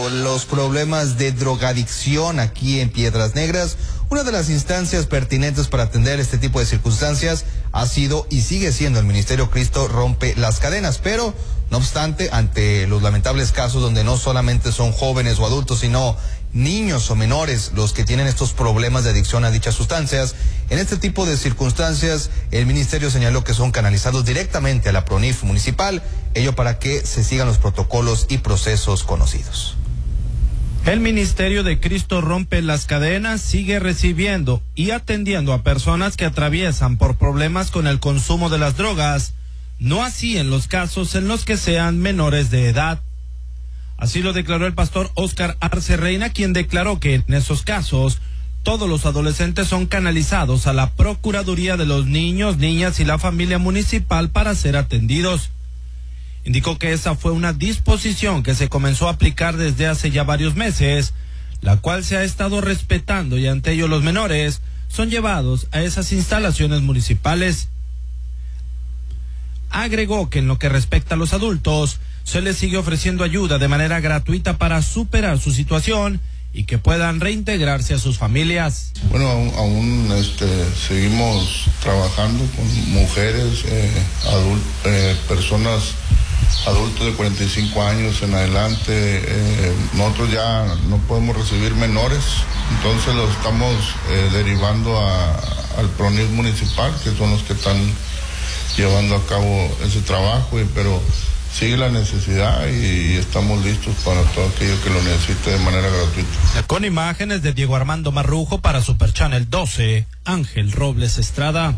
los problemas de drogadicción aquí en Piedras Negras. Una de las instancias pertinentes para atender este tipo de circunstancias ha sido y sigue siendo el Ministerio Cristo Rompe las Cadenas, pero no obstante, ante los lamentables casos donde no solamente son jóvenes o adultos, sino niños o menores los que tienen estos problemas de adicción a dichas sustancias, en este tipo de circunstancias el ministerio señaló que son canalizados directamente a la PRONIF municipal, ello para que se sigan los protocolos y procesos conocidos. El Ministerio de Cristo Rompe las Cadenas sigue recibiendo y atendiendo a personas que atraviesan por problemas con el consumo de las drogas, no así en los casos en los que sean menores de edad. Así lo declaró el pastor Óscar Arce Reina, quien declaró que en esos casos todos los adolescentes son canalizados a la Procuraduría de los Niños, Niñas y la Familia Municipal para ser atendidos. Indicó que esa fue una disposición que se comenzó a aplicar desde hace ya varios meses, la cual se ha estado respetando y ante ello los menores son llevados a esas instalaciones municipales. Agregó que en lo que respecta a los adultos, se les sigue ofreciendo ayuda de manera gratuita para superar su situación y que puedan reintegrarse a sus familias. Bueno, aún seguimos trabajando con mujeres, personas adultos de 45 años en adelante. Nosotros ya no podemos recibir menores, entonces los estamos derivando al PRONIF municipal, que son los que están llevando a cabo ese trabajo, pero sigue la necesidad y estamos listos para todo aquello que lo necesite de manera gratuita. Con imágenes de Diego Armando Marrujo para Super Channel 12, Ángel Robles Estrada.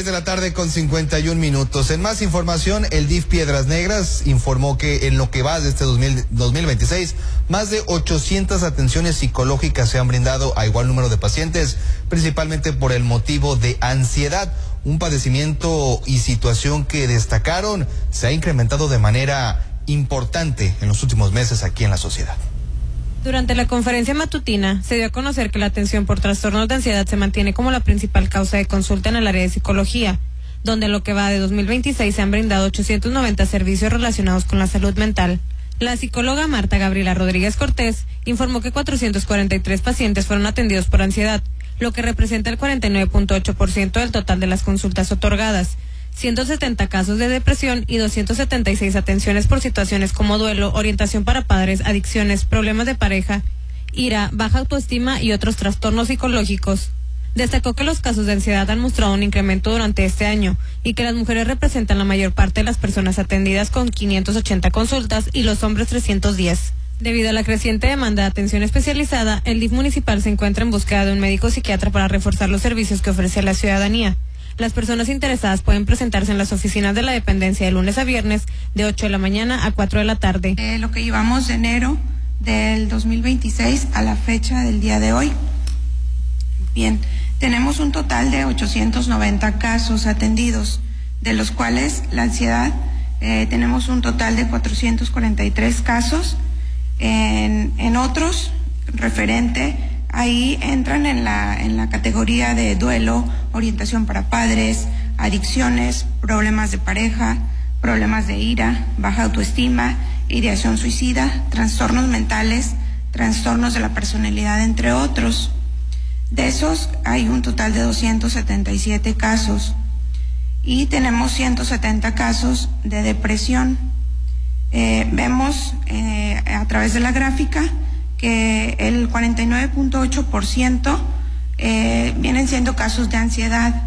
6:51 p.m. En más información, el DIF Piedras Negras informó que en lo que va de este 2026, más de 800 atenciones psicológicas se han brindado a igual número de pacientes, principalmente por el motivo de ansiedad, un padecimiento y situación que destacaron se ha incrementado de manera importante en los últimos meses aquí en la sociedad. Durante la conferencia matutina, se dio a conocer que la atención por trastornos de ansiedad se mantiene como la principal causa de consulta en el área de psicología, donde en lo que va de 2026 se han brindado 890 servicios relacionados con la salud mental. La psicóloga Marta Gabriela Rodríguez Cortés informó que 443 pacientes fueron atendidos por ansiedad, lo que representa el 49.8% del total de las consultas otorgadas, 170 casos de depresión y 276 atenciones por situaciones como duelo, orientación para padres, adicciones, problemas de pareja, ira, baja autoestima y otros trastornos psicológicos. Destacó que los casos de ansiedad han mostrado un incremento durante este año y que las mujeres representan la mayor parte de las personas atendidas con 580 consultas y los hombres 310. Debido a la creciente demanda de atención especializada, el DIF municipal se encuentra en búsqueda de un médico psiquiatra para reforzar los servicios que ofrece a la ciudadanía. Las personas interesadas pueden presentarse en las oficinas de la dependencia de lunes a viernes de 8 de la mañana a 4 de la tarde. Lo que llevamos de enero del 2026 a la fecha del día de hoy. Bien, tenemos un total de 890 casos atendidos, de los cuales la ansiedad tenemos un total de 443 casos. En otros, referente, ahí entran en la categoría de duelo, orientación para padres, adicciones, problemas de pareja, problemas de ira, baja autoestima, ideación suicida, trastornos mentales, trastornos de la personalidad, entre otros. De esos hay un total de 277 casos y tenemos 170 casos de depresión. Vemos a través de la gráfica que el 49.8% vienen siendo casos de ansiedad.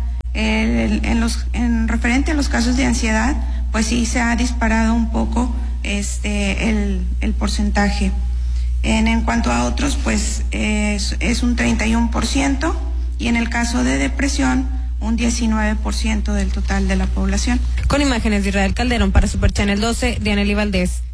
En referente a los casos de ansiedad, pues sí se ha disparado un poco el porcentaje. En cuanto a otros, pues es un 31%, y en el caso de depresión, un 19% del total de la población. Con imágenes de Israel Calderón para Super Channel 12, Dianely Valdés.